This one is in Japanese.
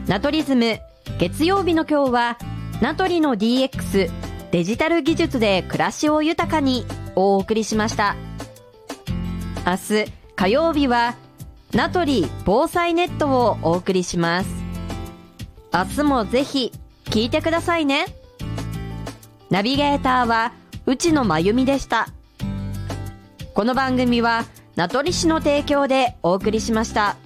ナトリズム月曜日の今日はナトリの DX デジタル技術で暮らしを豊かにをお送りしました。明日火曜日はナトリ防災ネットをお送りします。明日もぜひ聞いてくださいね。ナビゲーターは内野真由美でした。この番組は名取市の提供でお送りしました。